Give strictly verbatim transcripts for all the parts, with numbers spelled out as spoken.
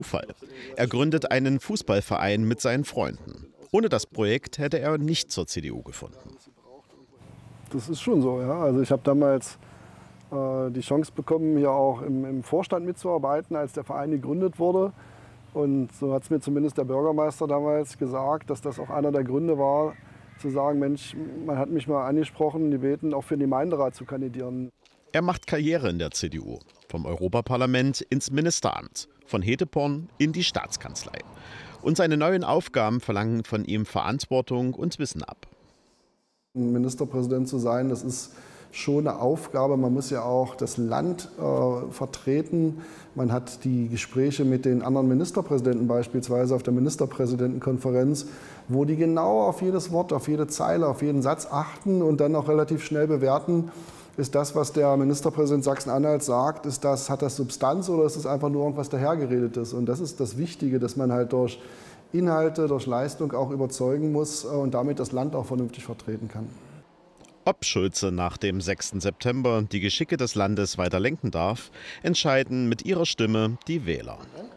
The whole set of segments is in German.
Zufall. Er gründet einen Fußballverein mit seinen Freunden. Ohne das Projekt hätte er nicht zur C D U gefunden. Das ist schon so, ja. Also ich habe damals äh, die Chance bekommen, hier auch im, im Vorstand mitzuarbeiten, als der Verein gegründet wurde. Und so hat es mir zumindest der Bürgermeister damals gesagt, dass das auch einer der Gründe war, zu sagen, Mensch, man hat mich mal angesprochen, die beten, auch für den Gemeinderat zu kandidieren. Er macht Karriere in der C D U. Vom Europaparlament ins Ministeramt, von Hedeporn in die Staatskanzlei. Und seine neuen Aufgaben verlangen von ihm Verantwortung und Wissen ab. Ministerpräsident zu sein, das ist schon eine Aufgabe. Man muss ja auch das Land äh, vertreten. Man hat die Gespräche mit den anderen Ministerpräsidenten beispielsweise auf der Ministerpräsidentenkonferenz, wo die genau auf jedes Wort, auf jede Zeile, auf jeden Satz achten und dann auch relativ schnell bewerten, ist das, was der Ministerpräsident Sachsen-Anhalt sagt, ist das, hat das Substanz oder ist es einfach nur irgendwas dahergeredetes? Und das ist das Wichtige, dass man halt durch Inhalte, durch Leistung auch überzeugen muss und damit das Land auch vernünftig vertreten kann. Ob Schulze nach dem sechsten September die Geschicke des Landes weiter lenken darf, entscheiden mit ihrer Stimme die Wähler.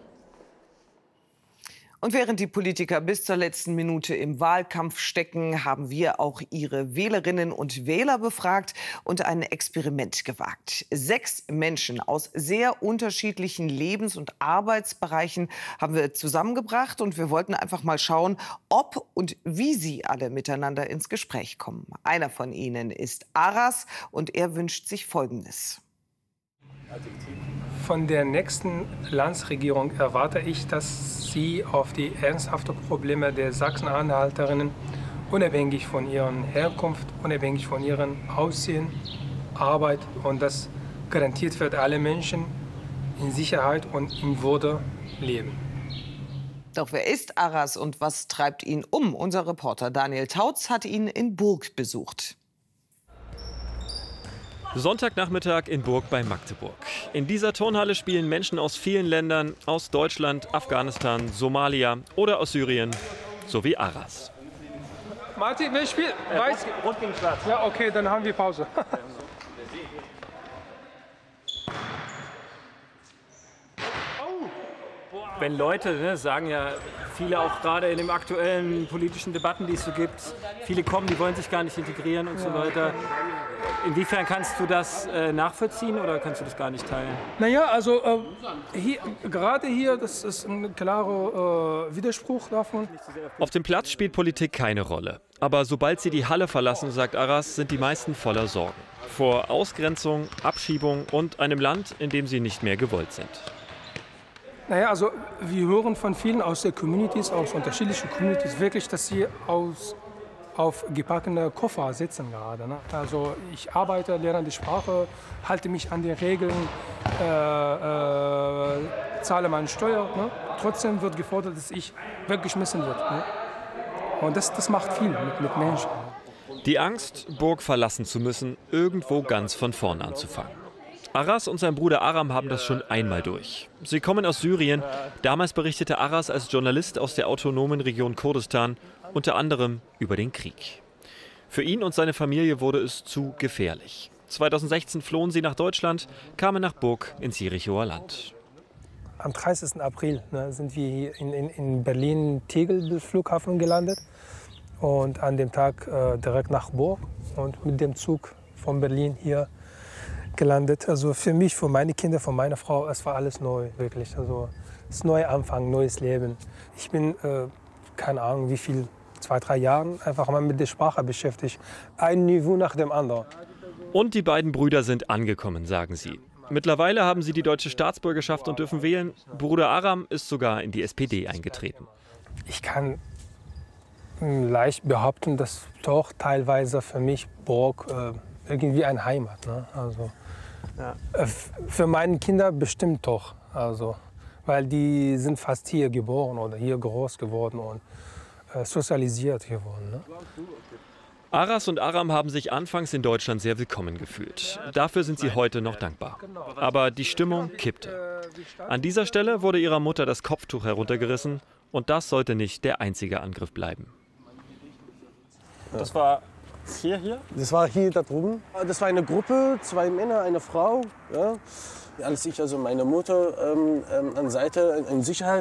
Und während die Politiker bis zur letzten Minute im Wahlkampf stecken, haben wir auch ihre Wählerinnen und Wähler befragt und ein Experiment gewagt. Sechs Menschen aus sehr unterschiedlichen Lebens- und Arbeitsbereichen haben wir zusammengebracht und wir wollten einfach mal schauen, ob und wie sie alle miteinander ins Gespräch kommen. Einer von ihnen ist Aras und er wünscht sich Folgendes. Von der nächsten Landesregierung erwarte ich, dass sie auf die ernsthaften Probleme der Sachsen-Anhalterinnen, unabhängig von ihrer Herkunft, unabhängig von ihrem Aussehen, Arbeit und das garantiert wird, alle Menschen in Sicherheit und in Würde leben. Doch wer ist Aras und was treibt ihn um? Unser Reporter Daniel Tautz hat ihn in Burg besucht. Sonntagnachmittag in Burg bei Magdeburg. In dieser Turnhalle spielen Menschen aus vielen Ländern, aus Deutschland, Afghanistan, Somalia oder aus Syrien, sowie Aras. Martin, wer spielt? Weiß? Rot gegen Schwarz. Ja, okay, dann haben wir Pause. Wenn Leute, ne, sagen ja viele auch gerade in den aktuellen politischen Debatten, die es so gibt, viele kommen, die wollen sich gar nicht integrieren und so weiter. Inwiefern kannst du das äh, nachvollziehen oder kannst du das gar nicht teilen? Naja, also äh, hier, gerade hier, das ist ein klarer äh, Widerspruch davon. Auf dem Platz spielt Politik keine Rolle. Aber sobald sie die Halle verlassen, sagt Aras, sind die meisten voller Sorgen. Vor Ausgrenzung, Abschiebung und einem Land, in dem sie nicht mehr gewollt sind. Naja, also wir hören von vielen aus der Communities, aus unterschiedlichen Communities, wirklich, dass sie aus, auf gepackten Koffer sitzen gerade. Ne? Also ich arbeite, lerne die Sprache, halte mich an die Regeln, äh, äh, zahle meine Steuer. Ne? Trotzdem wird gefordert, dass ich weggeschmissen wird. Ne? Und das, das macht viel mit, mit Menschen. Die Angst, Burg verlassen zu müssen, irgendwo ganz von vorne anzufangen. Aras und sein Bruder Aram haben das schon einmal durch. Sie kommen aus Syrien. Damals berichtete Aras als Journalist aus der autonomen Region Kurdistan unter anderem über den Krieg. Für ihn und seine Familie wurde es zu gefährlich. zweitausendsechzehn flohen sie nach Deutschland, kamen nach Burg ins Jerichoer Land. Am dreißigsten April ne, sind wir hier in, in, in Berlin-Tegel Flughafen gelandet und an dem Tag äh, direkt nach Burg und mit dem Zug von Berlin hier gelandet. Also für mich, für meine Kinder, für meine Frau, es war alles neu, wirklich. Also es ist ein neuer Anfang, neues Leben. Ich bin, äh, keine Ahnung, wie viel, zwei, drei Jahren einfach mal mit der Sprache beschäftigt. Ein Niveau nach dem anderen. Und die beiden Brüder sind angekommen, sagen sie. Mittlerweile haben sie die deutsche Staatsbürgerschaft und dürfen wählen. Bruder Aram ist sogar in die S P D eingetreten. Ich kann leicht behaupten, dass doch teilweise für mich Burg äh, irgendwie eine Heimat. Ne? Also, ja. äh, für meine Kinder bestimmt doch. Also, weil die sind fast hier geboren oder hier groß geworden und äh, sozialisiert geworden. Ne? Aras und Aram haben sich anfangs in Deutschland sehr willkommen gefühlt. Dafür sind sie heute noch dankbar. Aber die Stimmung kippte. An dieser Stelle wurde ihrer Mutter das Kopftuch heruntergerissen und das sollte nicht der einzige Angriff bleiben. Das war hier, hier? Das war hier da drüben. Das war eine Gruppe, zwei Männer, eine Frau. Ja. Als ich also meine Mutter ähm, an Seite in Sicherheit